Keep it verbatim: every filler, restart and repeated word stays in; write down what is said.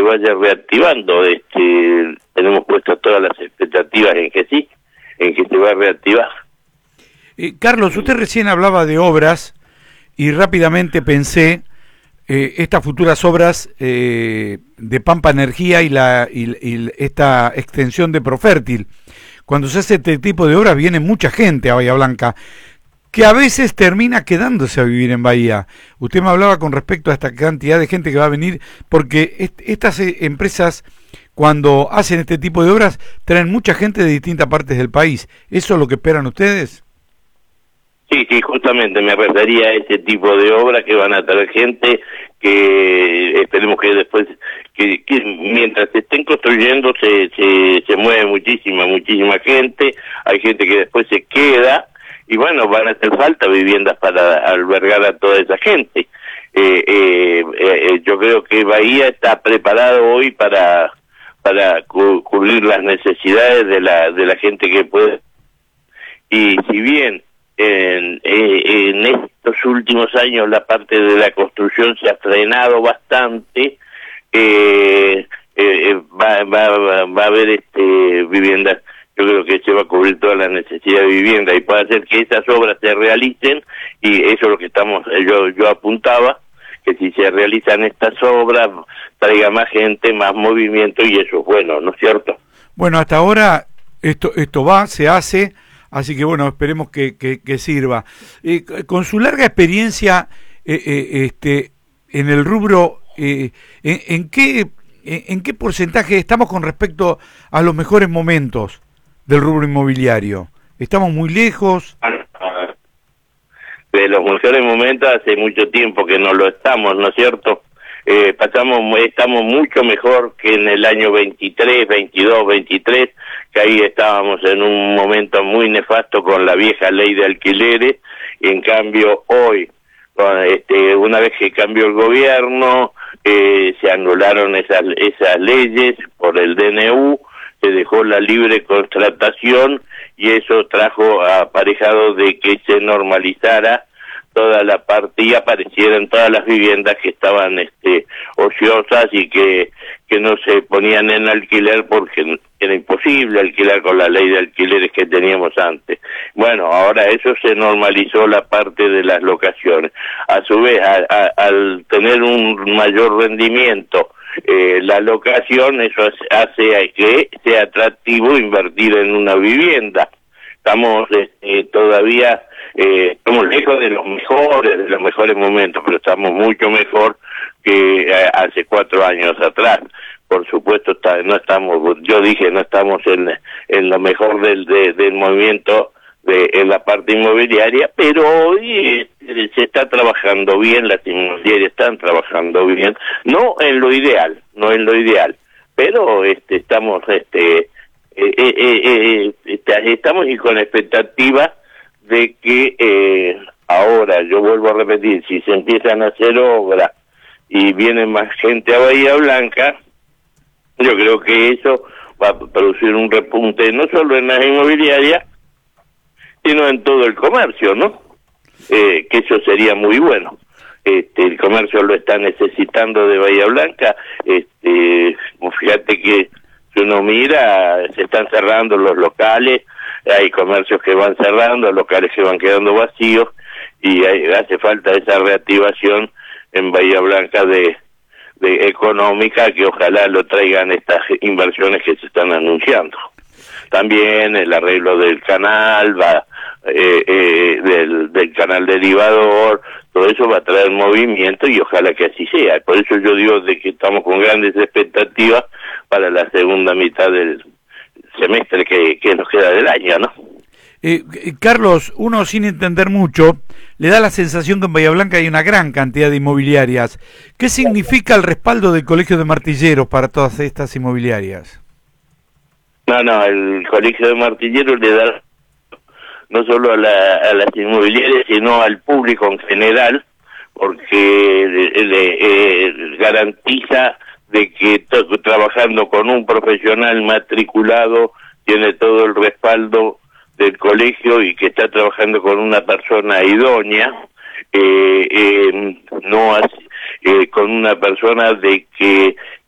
vaya reactivando. Este, tenemos puestas todas las expectativas en que sí, en que se va a reactivar. Eh, Carlos, usted recién hablaba de obras y rápidamente pensé eh, estas futuras obras eh, de Pampa Energía y, la, y, y esta extensión de Profértil. Cuando se hace este tipo de obras viene mucha gente a Bahía Blanca, que a veces termina quedándose a vivir en Bahía. Usted me hablaba con respecto a esta cantidad de gente que va a venir, porque est estas empresas, cuando hacen este tipo de obras, traen mucha gente de distintas partes del país. ¿Eso es lo que esperan ustedes? Sí, sí, justamente me refería a ese tipo de obras que van a traer gente que esperemos que después, que, que mientras se estén construyendo se, se, se mueve muchísima, muchísima gente, hay gente que después se queda, y bueno, van a hacer falta viviendas para albergar a toda esa gente. Eh, eh, eh, yo creo que Bahía está preparado hoy para para cu cubrir las necesidades de la de la gente que puede. Y si bien en, en estos últimos años la parte de la construcción se ha frenado bastante, eh, eh, va, va, va a haber este viviendas. Yo creo que se va a cubrir toda la necesidad de vivienda y puede hacer que esas obras se realicen, y eso es lo que estamos, yo, yo apuntaba, que si se realizan estas obras traiga más gente, más movimiento, y eso es bueno, ¿no es cierto? Bueno, hasta ahora esto esto va, se hace, así que bueno, esperemos que, que, que sirva. Eh, con su larga experiencia eh, eh, este en el rubro, eh, en, ¿en qué en, en qué porcentaje estamos con respecto a los mejores momentos del rubro inmobiliario? ¿Estamos muy lejos? De los mejores momentos hace mucho tiempo que no lo estamos, ¿no es cierto? Eh, pasamos, estamos mucho mejor que en el año veintitrés, veintidós, veintitrés, que ahí estábamos en un momento muy nefasto con la vieja ley de alquileres. En cambio hoy, con este, una vez que cambió el gobierno, eh, se anularon esas, esas leyes por el D N U, se dejó la libre contratación, y eso trajo aparejado de que se normalizara toda la parte y aparecieran todas las viviendas que estaban este ociosas y que que no se ponían en alquiler porque era imposible alquilar con la ley de alquileres que teníamos antes. Bueno, ahora eso se normalizó, la parte de las locaciones. A su vez, a, a, al tener un mayor rendimiento Eh, la locación, eso hace que sea atractivo invertir en una vivienda. Estamos eh, todavía, eh, estamos lejos de los mejores, de los mejores momentos, pero estamos mucho mejor que eh, hace cuatro años atrás. Por supuesto, está, no estamos, yo dije, no estamos en, en lo mejor del, de, del movimiento de, en la parte inmobiliaria, pero hoy eh, se está trabajando bien, las inmobiliarias están trabajando bien, no en lo ideal, no en lo ideal, pero este estamos este eh, eh, eh, eh, estamos y con expectativa de que eh, ahora, yo vuelvo a repetir, si se empiezan a hacer obras y viene más gente a Bahía Blanca, yo creo que eso va a producir un repunte no solo en las inmobiliarias, sino en todo el comercio, ¿no? Eh, que eso sería muy bueno. Este, el comercio lo está necesitando de Bahía Blanca. Este, fíjate que si uno mira, se están cerrando los locales, hay comercios que van cerrando, locales que van quedando vacíos, y hay, hace falta esa reactivación en Bahía Blanca de, de económica, que ojalá lo traigan estas inversiones que se están anunciando. También el arreglo del canal, va eh, eh, del, del canal derivador, todo eso va a traer movimiento y ojalá que así sea. Por eso yo digo de que estamos con grandes expectativas para la segunda mitad del semestre que, que nos queda del año, ¿no? Eh, Carlos, uno sin entender mucho, le da la sensación que en Bahía Blanca hay una gran cantidad de inmobiliarias. ¿Qué significa el respaldo del Colegio de Martilleros para todas estas inmobiliarias? No, no, el Colegio de Martilleros le da no solo a, la, a las inmobiliarias, sino al público en general, porque le, le eh, garantiza de que to, trabajando con un profesional matriculado tiene todo el respaldo del colegio y que está trabajando con una persona idónea, eh, eh, no hace, eh, con una persona de que